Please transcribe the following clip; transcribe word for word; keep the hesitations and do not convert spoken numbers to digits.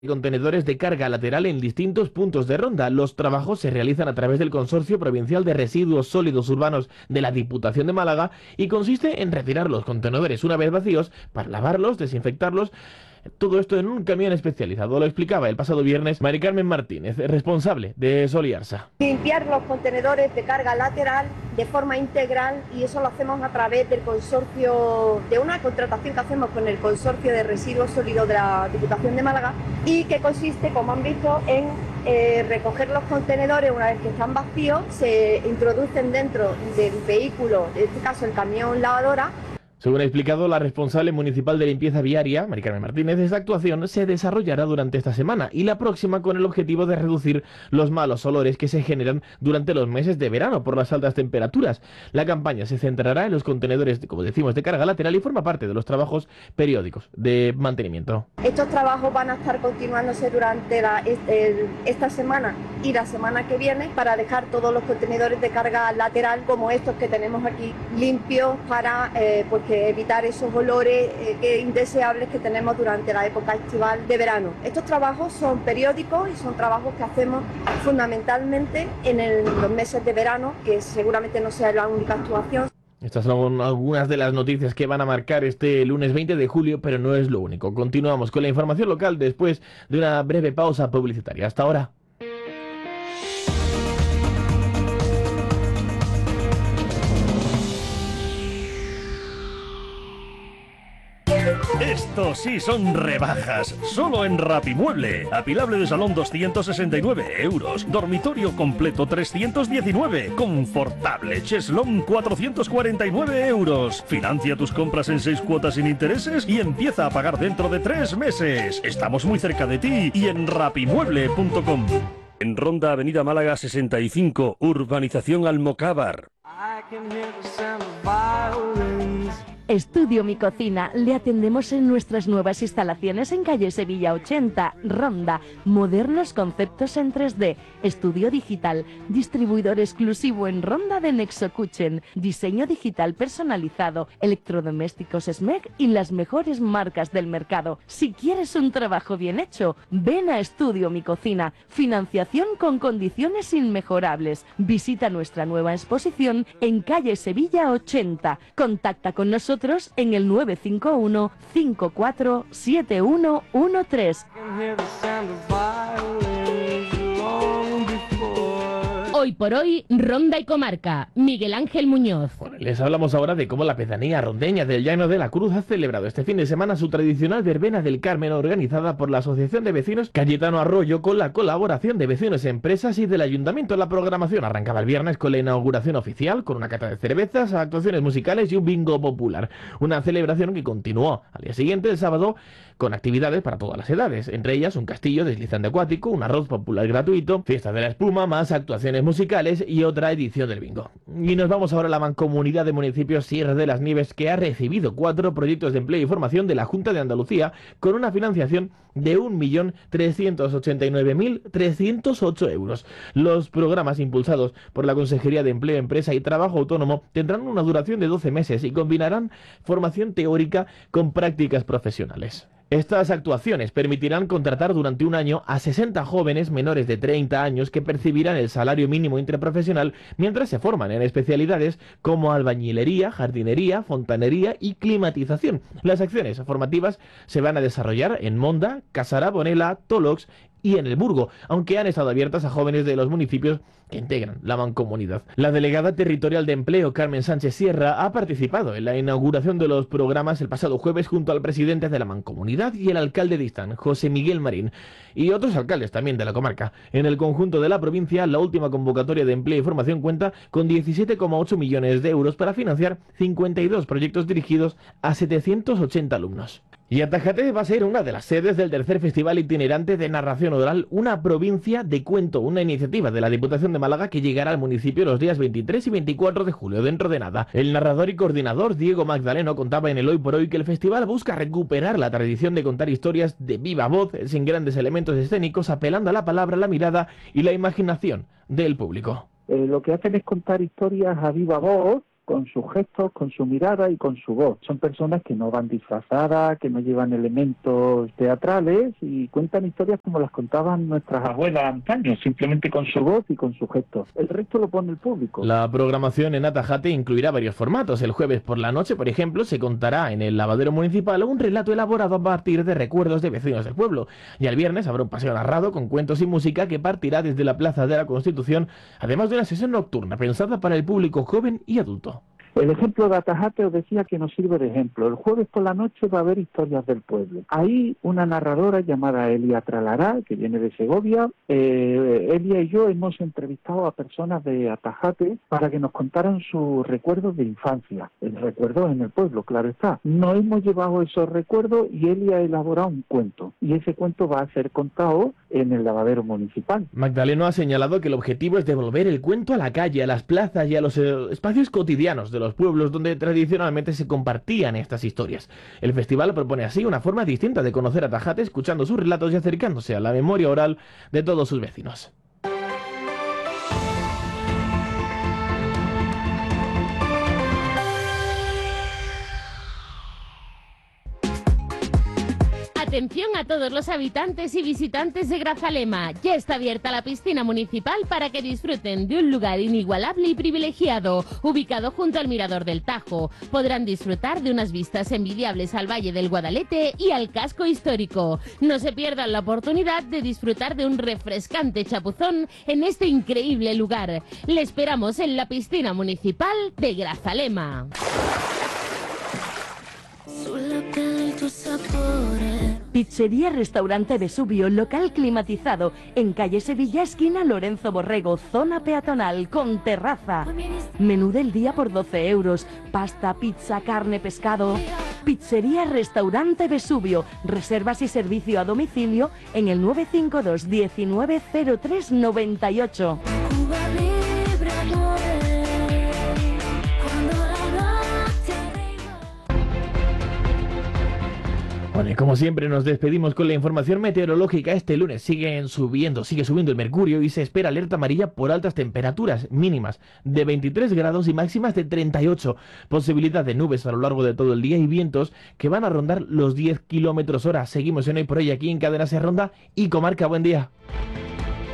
contenedores de carga lateral en distintos puntos de Ronda. Los trabajos se realizan a través del Consorcio Provincial de Residuos Sólidos Urbanos de la Diputación de Málaga y consiste en retirar los contenedores una vez vacíos para lavarlos, desinfectarlos. Todo esto en un camión especializado. Lo explicaba el pasado viernes Mari Carmen Martínez, responsable de Soliarsa. Limpiar los contenedores de carga lateral de forma integral, y eso lo hacemos a través del consorcio, de una contratación que hacemos con el Consorcio de Residuos Sólidos de la Diputación de Málaga, y que consiste, como han visto, en eh, recoger los contenedores una vez que están vacíos, se introducen dentro del vehículo, en este caso el camión lavadora. Según ha explicado la responsable municipal de limpieza viaria, Mari Carmen Martínez, esta actuación se desarrollará durante esta semana y la próxima con el objetivo de reducir los malos olores que se generan durante los meses de verano por las altas temperaturas. La campaña se centrará en los contenedores, como decimos, de carga lateral y forma parte de los trabajos periódicos de mantenimiento. Estos trabajos van a estar continuándose durante la, este, esta semana y la semana que viene para dejar todos los contenedores de carga lateral, como estos que tenemos aquí, limpios para eh, pues, evitar esos olores eh, indeseables que tenemos durante la época estival de verano. Estos trabajos son periódicos y son trabajos que hacemos fundamentalmente en el, los meses de verano, que seguramente no sea la única actuación. Estas son algunas de las noticias que van a marcar este lunes veinte de julio, pero no es lo único. Continuamos con la información local después de una breve pausa publicitaria. Hasta ahora. Estos sí son rebajas, solo en Rapimueble. Apilable de salón doscientos sesenta y nueve euros, dormitorio completo trescientos diecinueve, confortable cheslón cuatrocientos cuarenta y nueve euros. Financia tus compras en seis cuotas sin intereses y empieza a pagar dentro de tres meses. Estamos muy cerca de ti y en rapimueble punto com. En Ronda, Avenida Málaga sesenta y cinco, Urbanización Almocávar. Estudio Mi Cocina. Le atendemos en nuestras nuevas instalaciones en calle Sevilla ochenta, Ronda. Modernos conceptos en tres D. Estudio digital. Distribuidor exclusivo en Ronda de Nexo Kitchen. Diseño digital personalizado. Electrodomésticos S M E C y las mejores marcas del mercado. Si quieres un trabajo bien hecho, ven a Estudio Mi Cocina. Financiación con condiciones inmejorables. Visita nuestra nueva exposición en calle Sevilla ochenta. Contacta con nosotros en el nueve cinco uno, cinco cuatro siete uno uno tres. Hoy por hoy, Ronda y Comarca. Miguel Ángel Muñoz. Bueno, les hablamos ahora de cómo la pedanía rondeña del Llano de la Cruz ha celebrado este fin de semana su tradicional verbena del Carmen, organizada por la Asociación de Vecinos Cayetano Arroyo con la colaboración de vecinos, empresas y del Ayuntamiento. La programación arrancaba el viernes con la inauguración oficial, con una cata de cervezas, actuaciones musicales y un bingo popular. Una celebración que continuó al día siguiente, el sábado, con actividades para todas las edades, entre ellas un castillo deslizante acuático, un arroz popular gratuito, fiesta de la espuma, más actuaciones musicales y otra edición del bingo. Y nos vamos ahora a la Mancomunidad de Municipios Sierra de las Nieves, que ha recibido cuatro proyectos de empleo y formación de la Junta de Andalucía con una financiación de un millón trescientos ochenta y nueve mil trescientos ocho euros. Los programas impulsados por la Consejería de Empleo, Empresa y Trabajo Autónomo tendrán una duración de doce meses y combinarán formación teórica con prácticas profesionales. Estas actuaciones permitirán contratar durante un año a sesenta jóvenes menores de treinta años que percibirán el salario mínimo interprofesional mientras se forman en especialidades como albañilería, jardinería, fontanería y climatización. Las acciones formativas se van a desarrollar en Monda, Casara, Bonela, Tolox y en el Burgo, aunque han estado abiertas a jóvenes de los municipios que integran la mancomunidad. La delegada territorial de empleo, Carmen Sánchez Sierra, ha participado en la inauguración de los programas el pasado jueves junto al presidente de la mancomunidad y el alcalde de Istán, José Miguel Marín, y otros alcaldes también de la comarca. En el conjunto de la provincia, la última convocatoria de empleo y formación cuenta con diecisiete coma ocho millones de euros para financiar cincuenta y dos proyectos dirigidos a setecientos ochenta alumnos. Y Atajate va a ser una de las sedes del tercer Festival Itinerante de Narración Oral, una provincia de cuento, una iniciativa de la Diputación de Málaga que llegará al municipio los días veintitrés y veinticuatro de julio, dentro de nada. El narrador y coordinador Diego Magdaleno contaba en el Hoy por Hoy que el festival busca recuperar la tradición de contar historias de viva voz, sin grandes elementos escénicos, apelando a la palabra, la mirada y la imaginación del público. Eh, lo que hacen es contar historias a viva voz, con sus gestos, con su mirada y con su voz. Son personas que no van disfrazadas, que no llevan elementos teatrales y cuentan historias como las contaban nuestras abuelas antaño, simplemente con su voz y con sus gestos. El resto lo pone el público. La programación en Atajate incluirá varios formatos. El jueves por la noche, por ejemplo, se contará en el lavadero municipal un relato elaborado a partir de recuerdos de vecinos del pueblo. Y el viernes habrá un paseo narrado con cuentos y música que partirá desde la Plaza de la Constitución, además de una sesión nocturna pensada para el público joven y adulto. El ejemplo de Atajate os decía que nos sirve de ejemplo. El jueves por la noche va a haber historias del pueblo. Ahí una narradora llamada Elia Tralará, que viene de Segovia, eh, Elia y yo hemos entrevistado a personas de Atajate para que nos contaran sus recuerdos de infancia. El recuerdo en el pueblo, claro está. Nos hemos llevado esos recuerdos y Elia ha elaborado un cuento. Y ese cuento va a ser contado en el lavadero municipal. Magdaleno ha señalado que el objetivo es devolver el cuento a la calle, a las plazas y a los eh, espacios cotidianos de los pueblos donde tradicionalmente se compartían estas historias. El festival propone así una forma distinta de conocer a Atajate, escuchando sus relatos y acercándose a la memoria oral de todos sus vecinos. Atención a todos los habitantes y visitantes de Grazalema. Ya está abierta la piscina municipal para que disfruten de un lugar inigualable y privilegiado, ubicado junto al Mirador del Tajo. Podrán disfrutar de unas vistas envidiables al Valle del Guadalete y al casco histórico. No se pierdan la oportunidad de disfrutar de un refrescante chapuzón en este increíble lugar. Le esperamos en la piscina municipal de Grazalema. Pizzería Restaurante Vesubio, local climatizado, en calle Sevilla, esquina Lorenzo Borrego, zona peatonal, con terraza. Menú del día por doce euros, pasta, pizza, carne, pescado. Pizzería Restaurante Vesubio, reservas y servicio a domicilio en el nueve cinco dos diecinueve cero tres noventa y ocho. Bueno, y como siempre nos despedimos con la información meteorológica. Este lunes siguen subiendo, sigue subiendo el mercurio y se espera alerta amarilla por altas temperaturas mínimas de veintitrés grados y máximas de treinta y ocho. Posibilidad de nubes a lo largo de todo el día y vientos que van a rondar los diez kilómetros hora. Seguimos en Hoy por Hoy aquí en Cadena Ser Ronda y Comarca. Buen día.